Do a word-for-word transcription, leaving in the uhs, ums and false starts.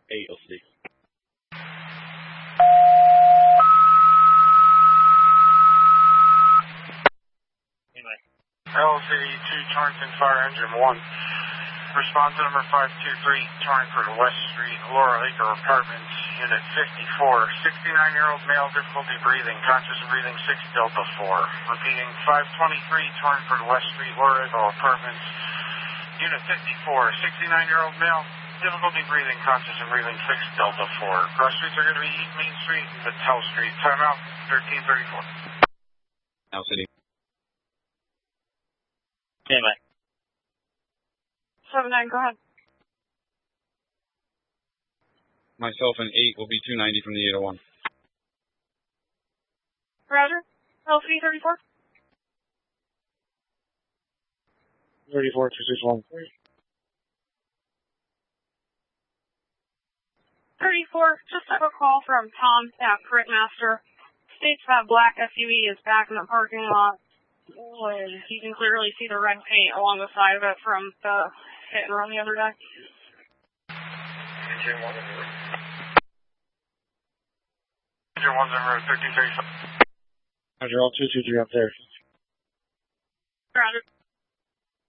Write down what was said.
eight L C D. Anyway. L C D two, Torrington Fire Engine one. Respond to number five two three, Torrington West Street, Laura Acre Apartments, Unit fifty-four. sixty-nine-year-old male, difficulty breathing, conscious of breathing, six Delta four. Repeating, five twenty-three, Torrington West Street, Laura Acre Apartments, Unit fifty-four. sixty-nine-year-old male, difficulty breathing, conscious of breathing, six Delta four. Cross streets are going to be East Main Street and Patel Street. Timeout, thirteen thirty-four. L C D. Anyway. seven nine, go ahead. Myself and eight will be two ninety from the eight oh one. Roger. L C D thirty-four. thirty-four, two six one. thirty-four, just have a call from Tom at Critmaster. States that black S U V is back in the parking lot. You can clearly see the red paint along the side of it from the hit and run the other day. Engine one in route. Engine one's en route, thirteen thirty-five. Roger, all two two three up there. Roger.